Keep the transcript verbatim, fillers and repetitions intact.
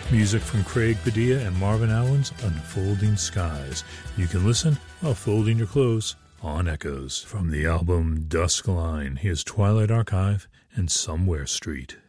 Music from Craig Padilla and Marvin Allen's Unfolding Skies. You can listen while folding your clothes on Echoes. From the album Dusk Line, here's Twilight Archive and Somewhere Street.